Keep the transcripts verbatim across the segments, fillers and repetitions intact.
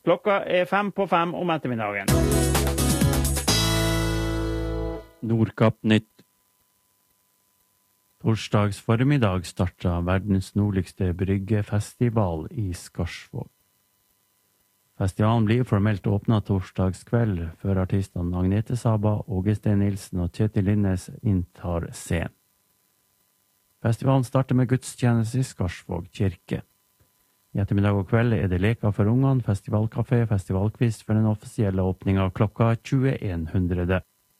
Klokka er fem på fem om ettermiddagen. Nordkapp Nytt. Torsdags formiddag startet verdens nordligste bryggefestival i Skarsvåg. Festivalen blir formelt åpnet torsdagskveld, før artistene Agnete Saba, Åge Steen Nilsen og Kjetil Linnes inntar scenen. Festivalen starter med gudstjeneste i Skarsvåg kirke. I ettermiddag og kveld er det leker for ungene, festivalkafé, festivalkvist for den offisielle åpningen klokka tjueen hundre.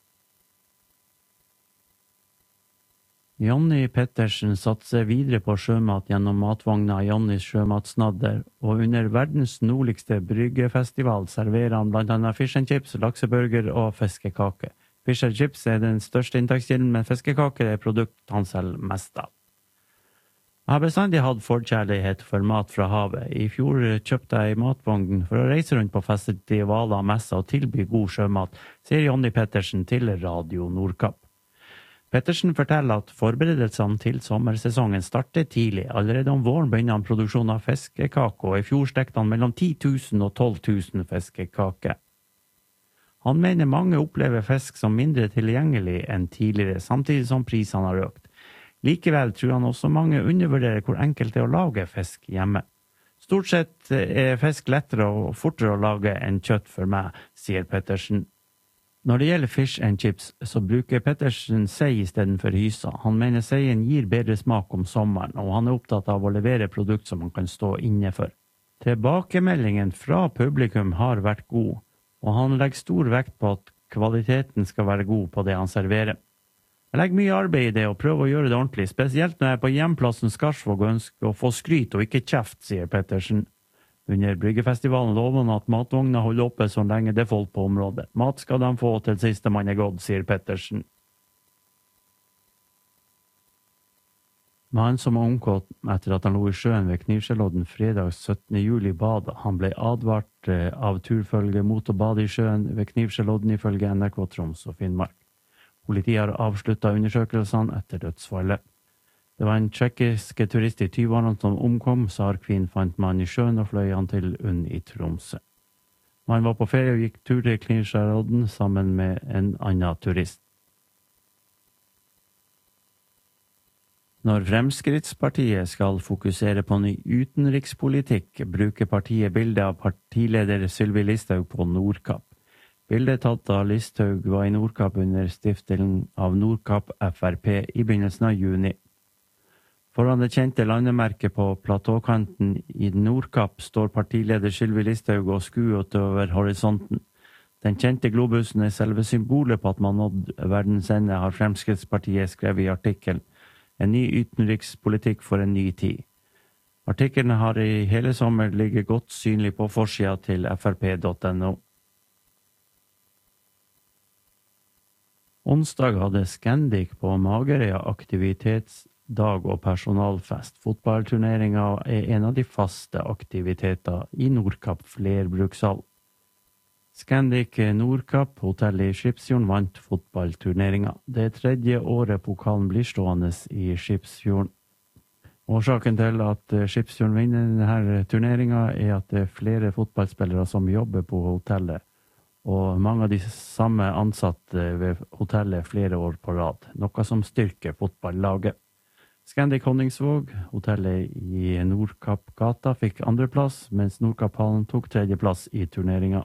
Jonny Pettersen satser videre på sjømat gjennom matvogna Jonnys sjømatsnadder, og under verdens nordligste bryggefestival serverer han blant annet fish and chips, lakseburger og fiskekake. Fish and chips er den største inntektskilden, men fiskekake er produkt han selger mest av. Jeg har bestandig hatt forkjærlighet for mat fra havet. I fjor kjøpte jeg matvogn for å reise rundt på festivaler, messer og tilby god sjømat, sier Jonny Pettersen til Radio Nordkapp. Pettersen forteller at forberedelsene til sommersesongen starter tidlig. Allerede om våren begynner han produksjon av fiskekake, og i fjor stekte han mellom ti tusen og tolv tusen fiskekake. Han mener mange opplever fisk som mindre tilgjengelig enn tidligere, samtidig som prisene har økt. Likevel tror han også mange undervurderer hvor enkelt det er å lage fisk hjemme. Stort sett er fisk lettere og fortere å lage enn kjøtt for meg, sier Pettersen. Når det gjelder fish and chips, så bruker Pettersen sei i stedet for hysa. Han mener seien gir bedre smak om sommeren, og han er opptatt av å levere produkt som han kan stå inne for. Tilbakemeldingen fra publikum har vært god, og han legger stor vekt på at kvaliteten skal være god på det han serverer. Jeg legger mye arbeid i det og prøver å gjøre det ordentlig, spesielt når jeg er på hjemplassen Skarsvåg og ønsker å få skryt og ikke kjeft, sier Pettersen. Under bryggefestivalen lover han at matvogna holder oppe så lenge det er folk på området. Mat skal de få til siste mann er gått, sier Pettersen. Mannen som er omkommet etter at han lå i sjøen ved Knivskjellodden fredag syttende juli badet. Han ble advart av turfølge mot å bade i sjøen ved Knivskjellodden ifølge N R K Troms og Finnmark. Politiet har avsluttet undersøkelsene etter dødsfallet. Det var en tsjekkisk turist i tyve-årene som omkom, SAR Queen fant mannen i sjøen og fløy han til Unn i Tromsø. Mannen var på ferie og gikk tur til Knivskjellodden sammen med en annen turist. Når Fremskrittspartiet skal fokusere på ny utenrikspolitikk, bruker partiet bildet av partileder Sylvi Listhaug på Nordkapp. Bildet tatt av Listhaug var i Nordkapp under stiftelsen av Nordkapp F R P i begynnelsen av juni. Foran det kjente landemerket på platåkanten i Nordkapp står partileder Sylvi Listhaug og skuer utover horisonten. Den kjente globusen er selve symbolet på at man nådde verdens ende, har Fremskrittspartiet skrevet i artikkelen En ny utenrikspolitikk for en ny tid. Artikkelen har i hele sommer ligget godt synlig på forsida til f r p punktum n o. Onsdag hadde Scandic på Magerøya aktivitetsdag og personalfest. Fotballturneringen er en av de faste aktiviteter i Nordkapp flerbrukshall. Scandic Nordkapp, hotellet i Skipsfjorden, vant fotballturneringen. Det er tredje året pokalen blir stående i Skipsfjorden. Årsaken til at Skipsfjorden vinner denne turneringen er at det er flere fotballspillere som jobber på hotellet, og mange av de samme ansatte ved hotellet flere år på rad, noe som styrker fotballaget. Scandic Honningsvåg, hotellet i Nordkappgata, fikk andreplass, mens Nordkapphallen tok tredjeplass i turneringen.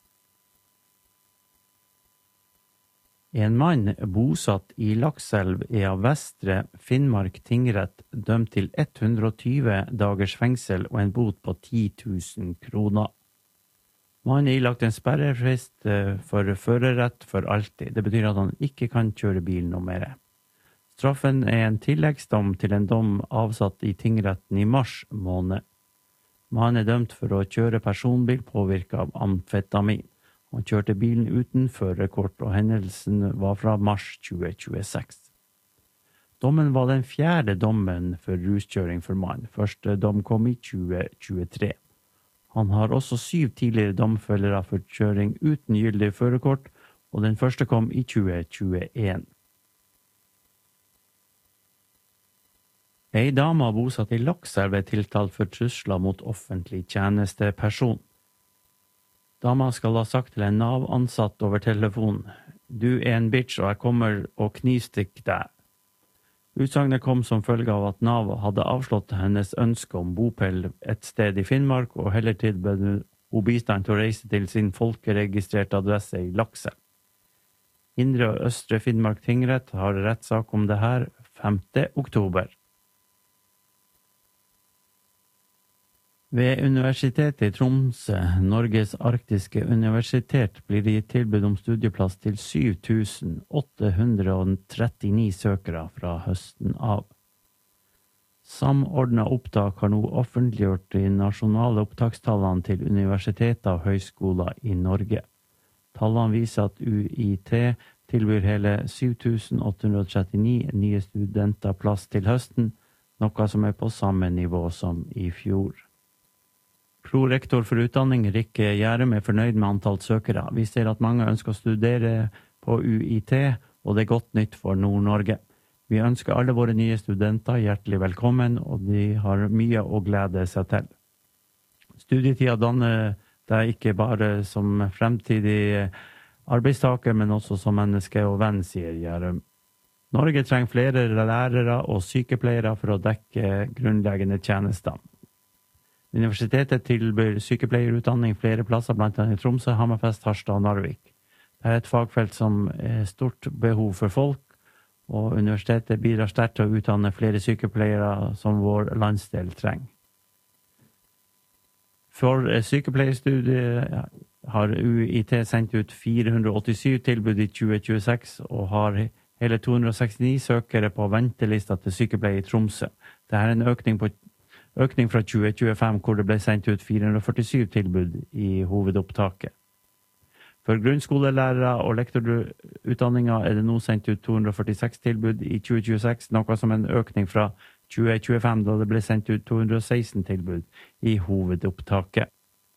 En mann bosatt i Lakselv er av Vestre Finnmark tingrett dømt til hundre og tyve dagers fengsel og en bot på ti tusen kroner. Mannen er ilagt en sperrefrist for førerrett for alltid. Det betyr at han ikke kan kjøre bil noe mer. Straffen er en tilleggsdom til en dom avsatt i tingretten i mars måned. Mannen er dømt for å kjøre personbil påvirket av amfetamin. Han kjørte bilen uten førerkort, og hendelsen var fra mars tjue tjueseks. Dommen var den fjerde dommen for ruskjøring for mannen. Første dom kom i tjue tjuetre. Han har også syv tidligere domfellere for kjøring uten gyldig førerkort, og den første kom i tjue tjueen. Ei dame bosatt i Lakselv er tiltalt for trusler mot offentlig tjenesteperson. Dama skal ha sagt til en Nav-ansatt over telefonen, du er en bitch og jeg kommer og knivstikker deg. Utsagnet kom som følge av at Nav hadde avslått hennes ønske om bopel et sted i Finnmark og heller tilbød hun bistand til å reise til sin folkeregistrerte adresse i Lakse. Indre og Østre Finnmark tingrett har rettssak om det her femte oktober. Ved Universitetet i Tromsø, Norges arktiske universitet, blir det gitt tilbud om studieplass til syv tusen åtte hundre trettini søkere fra høsten av. Samordnet opptak har nå offentliggjort de nasjonale opptakstallene til universiteter og høyskoler i Norge. Tallene viser at U I T tilbyr hele syv tusen åtte hundre trettini nye studenter plass til høsten, noe som er på samme nivå som i fjor. Prorektor for utdanning Rikke Gjærum er fornøyd med antall søkere. Vi ser at mange ønsker å studere på U I T, og det er godt nytt for Nord-Norge. Vi ønsker alle våre nye studenter hjertelig velkommen, og de har mye å glede seg til. Studietida danner deg ikke bare som fremtidig arbeidstaker, men også som menneske og venn, sier Gjærum. Norge trenger flere lærere og sykepleiere for å dekke grunnleggende tjenester. Universitetet tilbyr sykepleierutdanning flere plasser, blant annet i Tromsø, Hammerfest, Harstad og Narvik. Det er et fagfelt som er stort behov for folk, og universitetet bidrar sterkt til å utdanne flere sykepleiere som vår landsdel trenger. For sykepleierstudiet har U I T sendt ut fire hundre åttisyv tilbud i tjue tjueseks, og har hele to hundre sekstini søkere på ventelista til sykepleier i Tromsø. Dette er en økning på Økning fra tjue tjuefem, hvor det ble sendt ut fire hundre førtisju tilbud i hovedopptaket. For grunnskolelærere og lektorutdanninger er det nå sendt ut to hundre førtiseks tilbud i tjue tjueseks, noe som en økning fra tjue tjuefem, da det ble sendt ut to hundre seksten tilbud i hovedopptaket.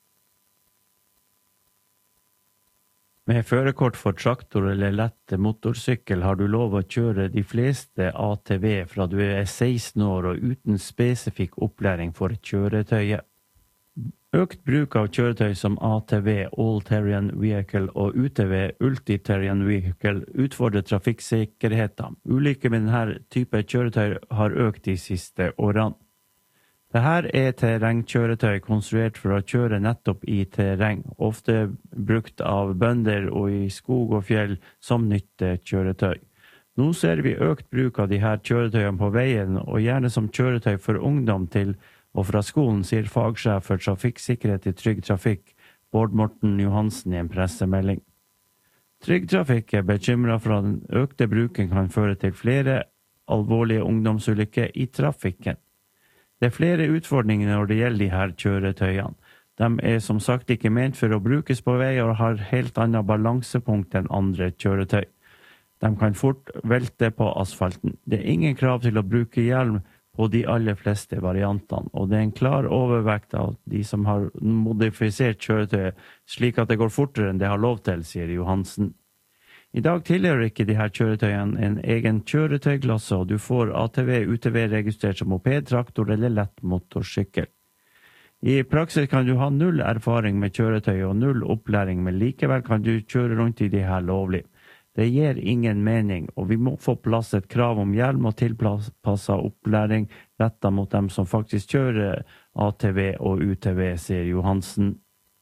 Med førerkort for traktor eller lett motorsykkel har du lov å kjøre de fleste A T V fra du er seksten år og uten spesifikk opplæring for kjøretøyet. Økt bruk av kjøretøy som A T V, All Terrain Vehicle og U T V, Ulti-Terrain Vehicle, utfordrer trafikksikkerheten. Ulykker med denne type kjøretøy har økt de siste årene. Dette er terrengkjøretøy konstruert for å kjøre nettopp i terreng, ofte brukt av bønder og i skog og fjell som nyttekjøretøy. Nå ser vi økt bruk av de her kjøretøyene på veien, og gjerne som kjøretøy for ungdom til og fra skolen, sier fagsjef for trafikksikkerhet i Trygg Trafikk, Bård Morten Johansen i en pressemelding. Trygg Trafikk er bekymret for at den økte bruken kan føre til flere alvorlige ungdomsulykker i trafikken. Det er flere utfordringer når det gjelder de her kjøretøyene. De er som sagt ikke ment for å brukes på vei og har helt annet balansepunkt enn andre kjøretøy. De kan fort velte på asfalten. Det er ingen krav til å bruke hjelm på de aller fleste variantene, og det er en klar overvekt av de som har modifisert kjøretøyet slik at det går fortere enn det har lov til, sier Johansen. I dag tilhører ikke de her kjøretøyene en egen kjøretøyklasse, og du får A T V, U T V registrert som moped, traktor eller lett motorsykkel. I praksis kan du ha null erfaring med kjøretøy og null opplæring, men likevel kan du kjøre rundt i de her lovlig. Det gir ingen mening, og vi må få plass et krav om hjelm og tilpasset opplæring rettet mot dem som faktisk kjører A T V og U T V, sier Johansen.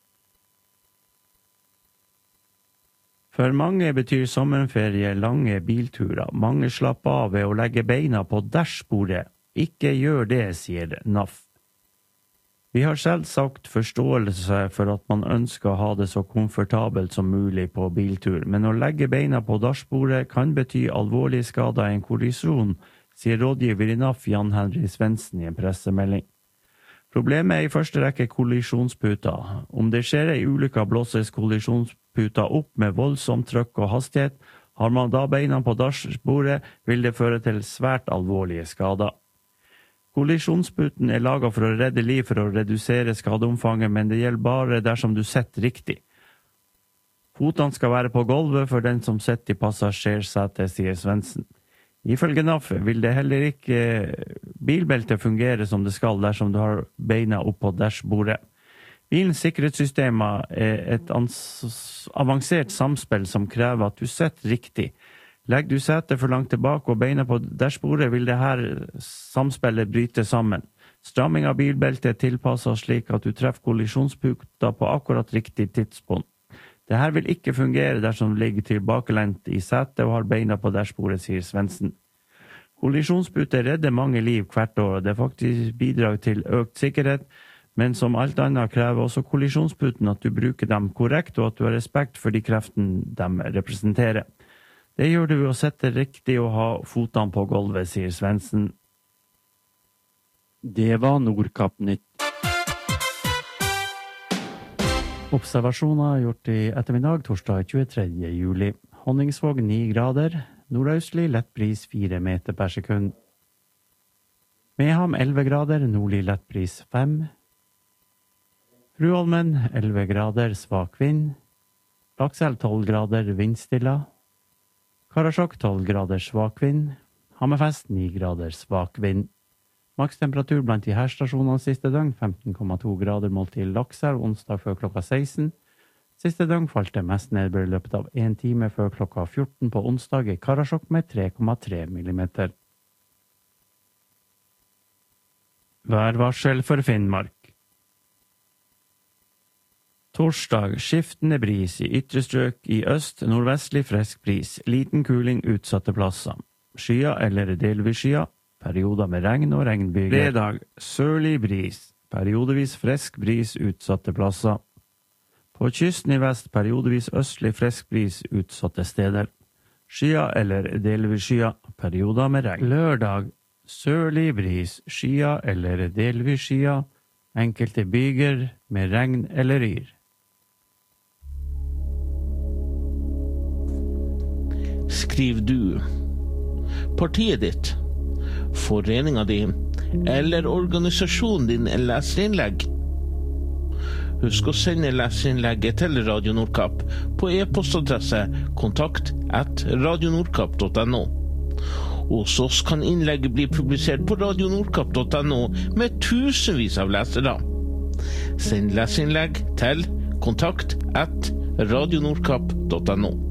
For mange betyr sommerferie lange bilturer. Mange slapper av ved å legge beina på dashbordet. Ikke gjør det, sier N A F. Vi har selvsagt forståelse for at man ønsker å ha det så komfortabelt som mulig på biltur, men å legge beina på dashbordet kan bety alvorlige skader i en kollisjon, sier rådgiver i N A F Jan Henry Svendsen i en pressemelding. Problemet er i første rekke kollisjonsputa. Om det skjer ei ulykke, blåses kollisjonsputa opp med voldsom trykk og hastighet. Har man da beina på dashbordet, vil det føre til svært alvorlige skader. Kollisjonsputen er laget for å redde liv for å redusere skadeomfanget, men det gjelder bare dersom du sitter riktig. Fotene skal være på gulvet for den som sitter i passasjersetet, sier Svendsen. Ifølge N A F vil det heller ikke bilbeltet fungere som det skal dersom du har beina opp på dashbordet. Bilens sikkerhetssystemer er et avansert samspill som krever at du sitter riktig. Legger du setet for langt tilbake og beina på dashbordet, vil det her samspillet bryte sammen. Stramming av bilbeltet er tilpasset slik at du treffer kollisjonspunkter på akkurat riktig tidspunkt. Dette vil ikke fungere dersom du ligger tilbakelent i setet og har beina på dashbordet, sier Svendsen. Kollisjonsputer redder mange liv hvert år, og det faktisk bidrar til økt sikkerhet, men som alt annet krever også kollisjonsputen at du bruker dem korrekt, og at du har respekt for de kreftene de representerer. Det gjør du ved å sette riktig og ha fotene på gulvet, sier Svendsen. Det var Nordkapp-nytt. Observasjoner gjort i ettermiddag, torsdag tjuetredje juli. Honningsvåg ni grader, nordøstlig lett bris fire meter per sekund. Meham elleve grader, nordlig lett bris fem. Ruholmen elleve grader, svak vind. Lakselv tolv grader, vindstilla. Karasjok tolv grader, svak vind. Hammerfest ni grader, svak vind. Makstemperatur blant de her stasjonene siste døgn, femten komma to grader målt til Lakselv, onsdag før klokka seksten. Siste døgn falt det mest nedbør i løpet av en time før klokka fjorten på onsdag i Karasjok med tre komma tre millimeter. Værvarsel for Finnmark. Torsdag, skiftende bris i ytre strøk i øst, nordvestlig frisk bris, liten kuling utsatte plasser. Skya eller delvis skya, perioder med regn og regnbyger. Fredag, sørlig bris, periodevis frisk bris utsatte plasser. På kysten i vest, periodevis østlig frisk bris utsatte steder. Skya eller delvis skya, perioder med regn. Lørdag, sørlig bris, skya eller delvis skya, enkelte byger med regn eller yr. Skriv du partiet ditt, foreninga di eller organisasjonen din en leserinnlegg. Husk å sende leserinnlegget til Radio Nordkapp på e-postadresse kontakt at radionordkapp punktum no. Hos oss kan innlegget bli publisert på radionordkapp punktum no med tusenvis av lesere. Send leserinnlegg til kontakt at radionordkapp punktum no.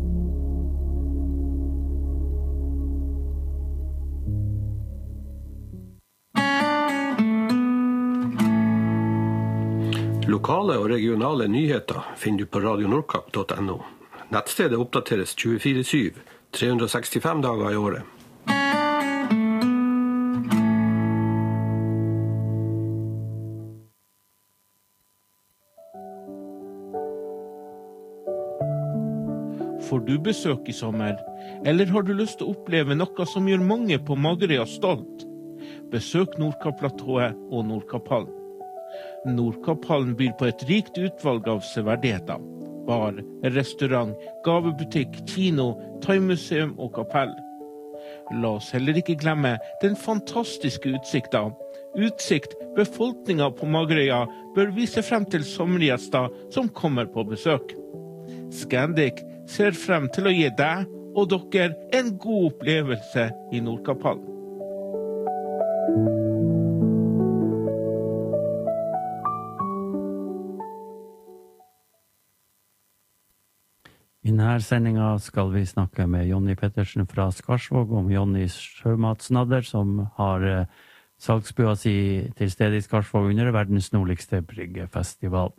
Lokale og regionale nyheter finner du på radionordkapp punktum no. Nettstedet oppdateres tjuefire syv, tre hundre og sekstifem dager i året. Får du besøk i sommer, eller har du lyst til å oppleve noe som gjør mange på Magerøya stolt? Besøk Nordkapp-platået og Nordkapphallen. Nordkapphallen byr på et rikt utvalg av severdigheter. Bar, restaurant, gavebutikk, kino, thaimuseum og kapell. La oss heller ikke glemme den fantastiske utsikten. Utsikt befolkningen på Magerøya bør vise frem til sommergjester som kommer på besøk. Scandic ser frem til å gi deg og dere en god opplevelse i Nordkapphallen. I denne sendingen skal vi snakke med Jonny Pettersen fra Skarsvåg om Jonnys sjømatsnadder, som har salgsbua si til stede i Skarsvåg under verdens nordligste bryggefestival.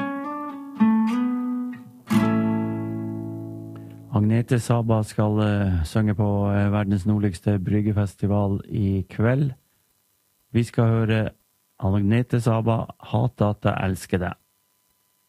Agnete Saba skal synge på verdens nordligste bryggefestival i kveld. Vi skal høre Agnete Saba, «Hate at jeg elsker deg».